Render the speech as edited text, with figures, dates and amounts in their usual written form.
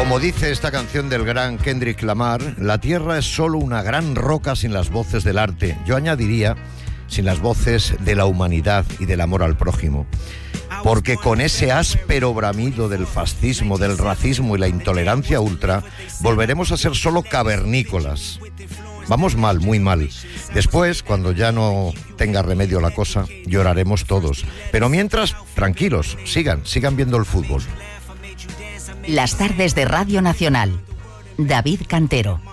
Como dice esta canción del gran Kendrick Lamar, la tierra es solo una gran roca sin las voces del arte. Yo añadiría, sin las voces de la humanidad y del amor al prójimo. Porque con ese áspero bramido del fascismo, del racismo y la intolerancia ultra, volveremos a ser solo cavernícolas. Vamos mal, muy mal. Después, cuando ya no tenga remedio la cosa, lloraremos todos. Pero mientras, tranquilos, sigan viendo el fútbol. Las tardes de Radio Nacional. David Cantero.